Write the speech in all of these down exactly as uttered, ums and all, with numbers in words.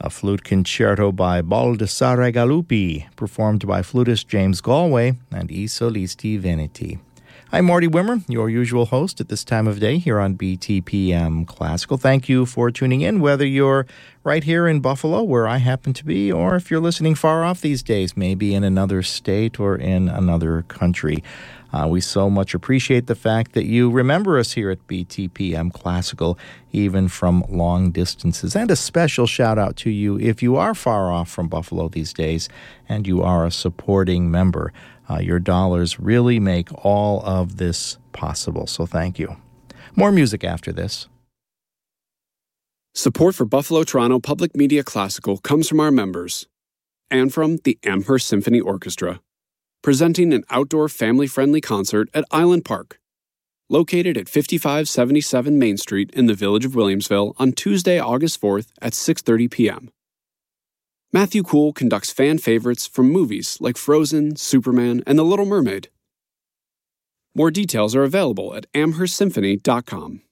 a flute concerto by Baldassare Galuppi, performed by flutist James Galway and I Solisti Veneti. I'm Marty Wimmer, your usual host at this time of day here on B T P M Classical. Thank you for tuning in, whether you're right here in Buffalo, where I happen to be, or if you're listening far off these days, maybe in another state or in another country. Uh, we so much appreciate the fact that you remember us here at B T P M Classical, even from long distances. And a special shout out to you if you are far off from Buffalo these days and you are a supporting member. Uh, your dollars really make all of this possible, so thank you. More music after this. Support for Buffalo Toronto Public Media Classical comes from our members and from the Amherst Symphony Orchestra, presenting an outdoor family-friendly concert at Island Park, located at fifty-five seventy-seven Main Street in the Village of Williamsville on Tuesday, August fourth at six thirty p.m. Matthew Kuhl conducts fan favorites from movies like Frozen, Superman, and The Little Mermaid. More details are available at amherst symphony dot com.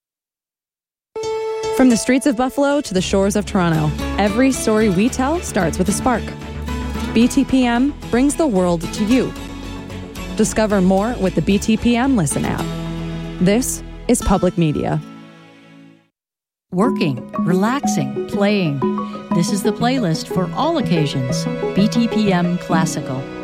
From the streets of Buffalo to the shores of Toronto, every story we tell starts with a spark. B T P M brings the world to you. Discover more with the B T P M Listen app. This is Public Media. Working, relaxing, playing. This is the playlist for all occasions. B T P M Classical.